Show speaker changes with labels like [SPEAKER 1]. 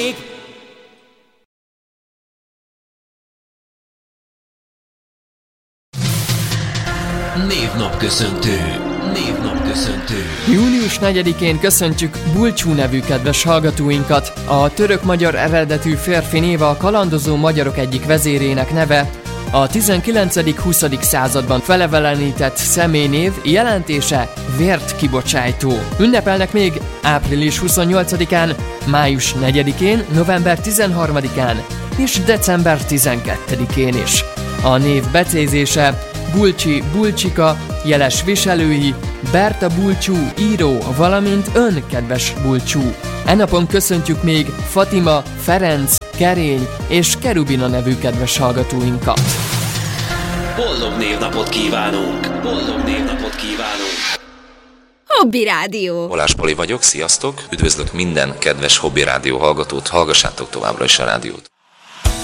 [SPEAKER 1] Névnapköszöntő.
[SPEAKER 2] Június 4-én köszöntjük Bulcsú nevű kedves hallgatóinkat. A török-magyar eredetű férfi név a kalandozó magyarok egyik vezérének neve, a 19.-20. században felevelenített személynév jelentése vért kibocsájtó. Ünnepelnek még április 28-án, május 4-én, november 13-án és december 12-én is. A név becézése Bulcsi, Bulcsika, jeles viselői, Berta Bulcsú író, valamint ön, kedves Bulcsú. E napon köszöntjük még Fatima, Ferenc, Kerény és Kerubina nevű kedves hallgatóinkat.
[SPEAKER 1] Boldog névnapot kívánunk!
[SPEAKER 3] Hobby Rádió.
[SPEAKER 4] Molás Pali vagyok, sziasztok! Üdvözlök minden kedves Hobby Rádió hallgatót, hallgassátok továbbra is a rádiót.